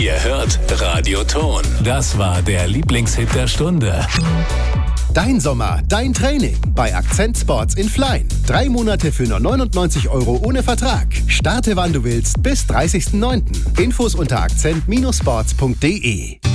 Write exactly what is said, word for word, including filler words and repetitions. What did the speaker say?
Ihr hört Radio Ton. Das war der Lieblingshit der Stunde. Dein Sommer, dein Training bei Akzent Sports in Flein. Drei Monate für nur neunundneunzig Euro ohne Vertrag. Starte wann du willst bis dreißigsten neunten Infos unter akzent Bindestrich sports punkt de.